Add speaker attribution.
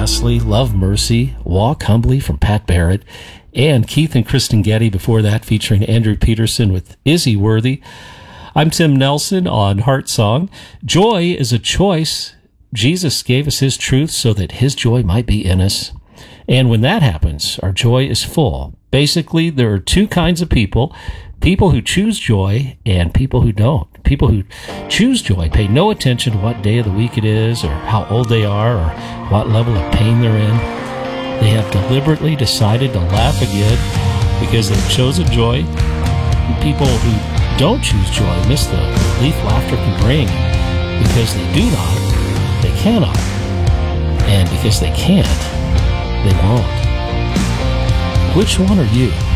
Speaker 1: lastly, Love Mercy, Walk Humbly from Pat Barrett, and Keith and Kristen Getty before that, featuring Andrew Peterson with Is He Worthy? I'm Tim Nelson on Heart Song. Joy is a choice. Jesus gave us his truth so that his joy might be in us. And when that happens, our joy is full. Basically, there are two kinds of people who choose joy and people who don't. People who choose joy pay no attention to what day of the week it is or how old they are or what level of pain they're in. They have deliberately decided to laugh again because they've chosen joy. People who don't choose joy miss the relief laughter can bring because they do not, they cannot, and because they can't, they won't. Which one are you?